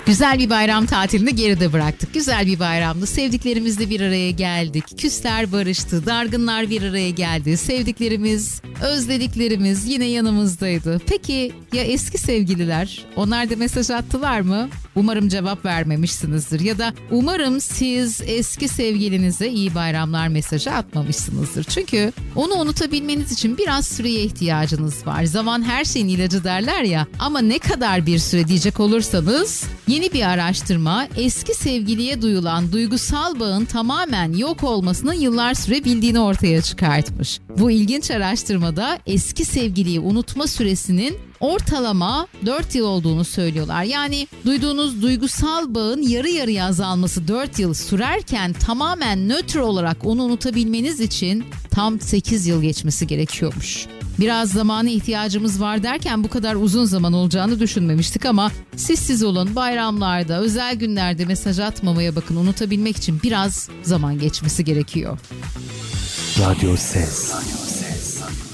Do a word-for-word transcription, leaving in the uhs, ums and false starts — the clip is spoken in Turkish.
Güzel bir bayram tatilini geride bıraktık. Güzel bir bayramdı. Sevdiklerimizle bir araya geldik. Küsler barıştı. Dargınlar bir araya geldi. Sevdiklerimiz, özlediklerimiz yine yanımızdaydı. Peki ya eski sevgililer? Onlar da mesaj attılar mı? Umarım cevap vermemişsinizdir. Ya da umarım siz eski sevgilinize iyi bayramlar mesajı atmamışsınızdır. Çünkü onu unutabilmeniz için biraz süreye ihtiyacınız var. Zaman her şeyin ilacı derler ya. Ama ne kadar bir süre diyecek olursanız, yeni bir araştırma eski sevgiliye duyulan duygusal bağın tamamen yok olmasının yıllar sürebildiğini ortaya çıkartmış. Bu ilginç araştırmada eski sevgiliyi unutma süresinin ortalama dört yıl olduğunu söylüyorlar. Yani duyduğunuz duygusal bağın yarı yarıya azalması dört yıl sürerken tamamen nötr olarak onu unutabilmeniz için tam sekiz yıl geçmesi gerekiyormuş. Biraz zamana ihtiyacımız var derken bu kadar uzun zaman olacağını düşünmemiştik ama siz siz olun, bayramlarda, özel günlerde mesaj atmamaya bakın, unutabilmek için biraz zaman geçmesi gerekiyor. Radyo Ses.